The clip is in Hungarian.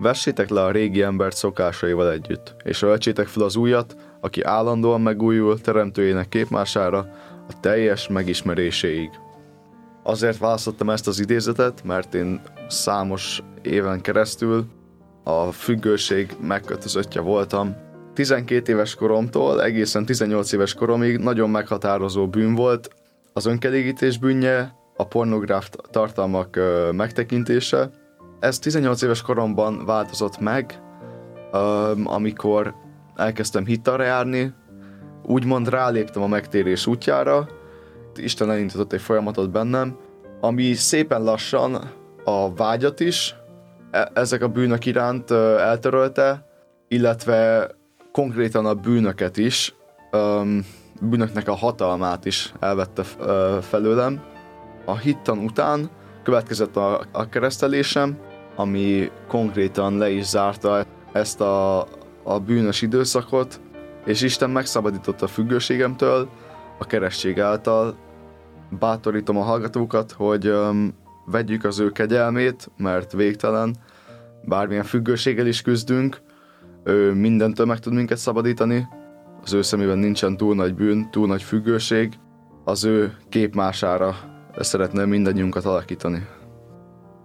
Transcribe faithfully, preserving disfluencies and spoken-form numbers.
Vessétek le a régi embert szokásaival együtt, és öltsétek fel az újat, aki állandóan megújul teremtőjének képmására a teljes megismeréséig. Azért választottam ezt az idézetet, mert én számos éven keresztül a függőség megkötözöttje voltam. tizenkét éves koromtól egészen tizennyolc éves koromig nagyon meghatározó bűn volt az önkielégítés bűnje, a pornográf tartalmak ö, megtekintése. Ez tizennyolc éves koromban változott meg, ö, amikor elkezdtem hittalra járni, úgymond ráléptem a megtérés útjára. Isten elindított egy folyamatot bennem, ami szépen lassan a vágyat is ezek a bűnök iránt ö, eltörölte, illetve konkrétan a bűnöket is, ö, bűnöknek a hatalmát is elvette ö, felőlem. A hittan után következett a, a keresztelésem, ami konkrétan le is zárta ezt a, a bűnös időszakot, és Isten megszabadította a függőségemtől a keresztség által. Bátorítom a hallgatókat, hogy öm, vegyük az ő kegyelmét, mert végtelen, bármilyen függőséggel is küzdünk, ő mindentől meg tud minket szabadítani, az ő szemében nincsen túl nagy bűn, túl nagy függőség, az ő képmására szeretne mindannyiunkat alakítani.